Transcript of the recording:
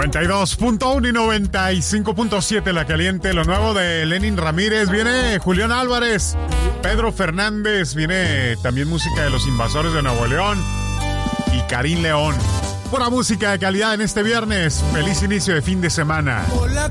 92.1 y 95.7 La Caliente. Lo nuevo de Lenin Ramírez. Viene Julián Álvarez, Pedro Fernández. Viene también música de Los Invasores de Nuevo León y Karim León. Pura música de calidad en este viernes. Feliz inicio de fin de semana.